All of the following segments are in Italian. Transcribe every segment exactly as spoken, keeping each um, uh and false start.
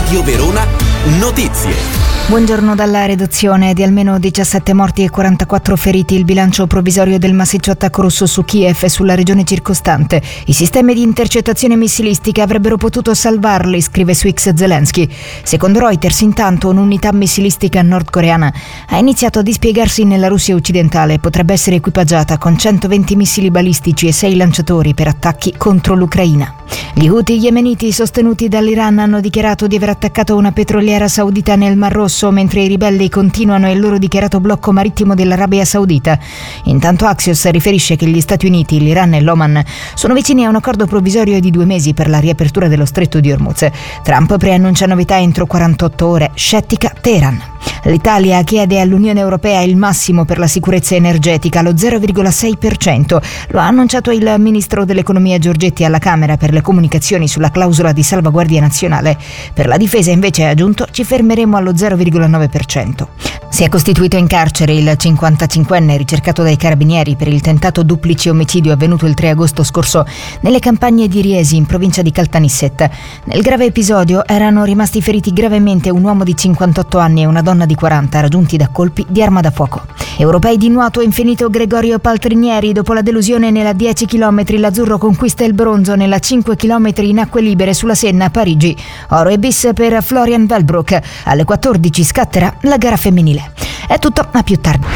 Radio Verona Notizie. Buongiorno dalla redazione. Di almeno diciassette morti e quarantaquattro feriti il bilancio provvisorio del massiccio attacco russo su Kiev e sulla regione circostante. I sistemi di intercettazione missilistica avrebbero potuto salvarli, scrive su X Zelensky. Secondo Reuters, intanto, un'unità missilistica nordcoreana ha iniziato a dispiegarsi nella Russia occidentale. Potrebbe essere equipaggiata con centoventi missili balistici e sei lanciatori per attacchi contro l'Ucraina. Gli Houthi yemeniti, sostenuti dall'Iran, hanno dichiarato di aver attaccato una petroliera saudita nel Mar Rosso, mentre i ribelli continuano il loro dichiarato blocco marittimo dell'Arabia Saudita. Intanto Axios riferisce che gli Stati Uniti, l'Iran e l'Oman sono vicini a un accordo provvisorio di due mesi per la riapertura dello stretto di Hormuz. Trump preannuncia novità entro quarantotto ore, scettica Teheran. L'Italia chiede all'Unione Europea il massimo per la sicurezza energetica, lo zero virgola sei per cento. Lo ha annunciato il ministro dell'Economia Giorgetti alla Camera per le comunicazioni sulla clausola di salvaguardia nazionale. Per la difesa invece ha aggiunto ci fermeremo allo zero virgola nove per cento. Si è costituito in carcere il cinquantacinquenne ricercato dai carabinieri per il tentato duplice omicidio avvenuto il tre agosto scorso nelle campagne di Riesi, in provincia di Caltanissetta. Nel grave episodio erano rimasti feriti gravemente un uomo di cinquantotto anni e una donna di quaranta, raggiunti da colpi di arma da fuoco. Europei di nuoto, infinito Gregorio Paltrinieri. Dopo la delusione nella dieci chilometri, l'azzurro conquista il bronzo nella cinque chilometri in acque libere sulla Senna a Parigi. Oro e bis per Florian Wellbrook. Alle quattordici scatterà la gara femminile. È tutto, a più tardi.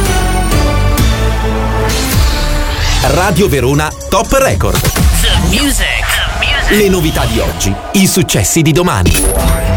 Radio Verona Top Record. The music. The music. Le novità di oggi, i successi di domani.